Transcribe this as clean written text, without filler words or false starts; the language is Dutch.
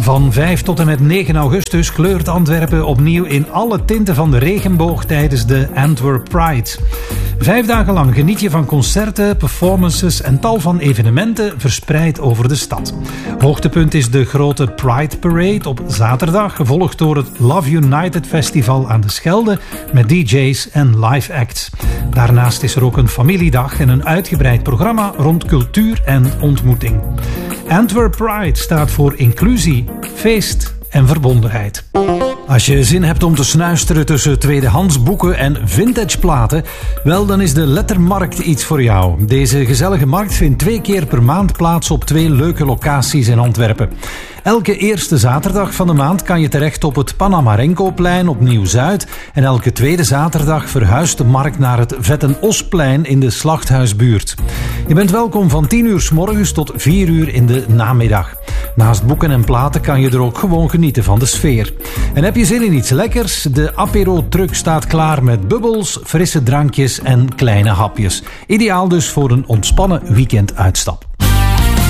Van 5 tot en met 9 augustus kleurt Antwerpen opnieuw in alle tinten van de regenboog tijdens de Antwerp Pride. 5 dagen lang geniet je van concerten, performances en tal van evenementen verspreid over de stad. Hoogtepunt is de grote Pride Parade op zaterdag, gevolgd door het Love United Festival aan de Schelde met DJ's en live acts. Daarnaast is er ook een familiedag en een uitgebreid programma rond cultuur en ontmoeting. Antwerp Pride staat voor inclusie, feest en verbondenheid. Als je zin hebt om te snuisteren tussen tweedehands boeken en vintage platen, wel, dan is de Lettermarkt iets voor jou. Deze gezellige markt vindt 2 keer per maand plaats op 2 leuke locaties in Antwerpen. Elke eerste zaterdag van de maand kan je terecht op het Panamarenko-plein op Nieuw-Zuid en elke tweede zaterdag verhuist de markt naar het Vetten-Osplein in de Slachthuisbuurt. Je bent welkom van 10 uur 's morgens tot 4 uur in de namiddag. Naast boeken en platen kan je er ook gewoon genieten van de sfeer. En heb je zin in iets lekkers? De apero-truck staat klaar met bubbels, frisse drankjes en kleine hapjes. Ideaal dus voor een ontspannen weekenduitstap.